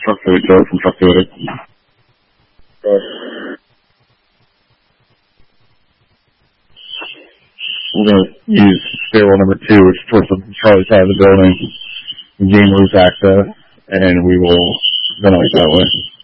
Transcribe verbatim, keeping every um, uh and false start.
truck to go from truck to it. We're going to use stairwell number two, which is towards the Charlie side of the building, and gain loose access, and we will ventilate that way.